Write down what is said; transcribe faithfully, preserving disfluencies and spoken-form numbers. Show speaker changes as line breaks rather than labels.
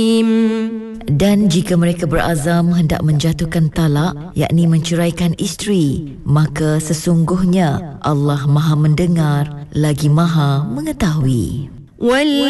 Dan jika mereka berazam hendak menjatuhkan talak, yakni menceraikan isteri, maka sesungguhnya Allah Maha mendengar lagi Maha mengetahui.